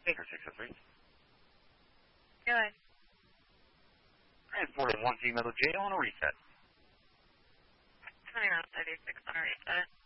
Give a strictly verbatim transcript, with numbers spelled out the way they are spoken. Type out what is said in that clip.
Baker six oh three. Go ahead. Transporting one female to jail on a reset. twenty-nine thirty-six on a reset.